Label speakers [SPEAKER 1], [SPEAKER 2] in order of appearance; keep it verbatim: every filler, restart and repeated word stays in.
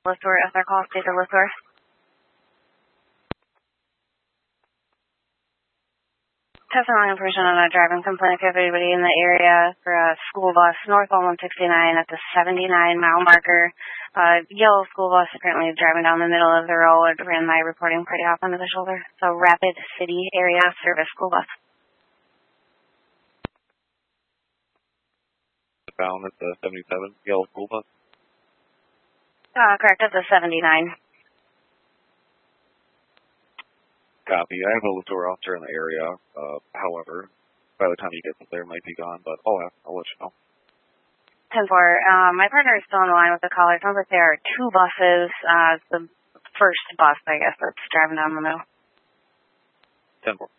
[SPEAKER 1] Lithor, if they're called, state of Lithor. Testimony information on a driving complaint. If you have anybody in the area for a school bus, northbound one sixty-nine at the seventy-nine mile marker. Uh, yellow school bus apparently driving down the middle of the road, ran my reporting pretty off onto the shoulder. So Rapid City area service school bus.
[SPEAKER 2] Found at the seventy-seven yellow school bus?
[SPEAKER 1] Uh, correct, at the seventy-nine.
[SPEAKER 2] Copy. I have a Lithor officer in the area. Uh, however, by the time he gets up there, it might be gone, but I'll, I'll let you know.
[SPEAKER 1] ten four. Um, my partner is still on the line with the caller. It sounds like there are two buses. Uh, the first bus, I guess, that's driving down the middle.
[SPEAKER 2] ten four.